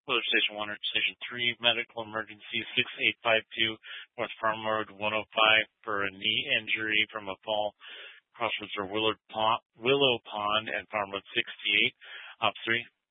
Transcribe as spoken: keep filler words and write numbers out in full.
Weather Station one or Station three, medical emergency six eight five two, North Farm Road one oh five for a knee injury from a fall. Crossroads are Willard Pond, Willow Pond and Farm Road sixty-eight. Op three,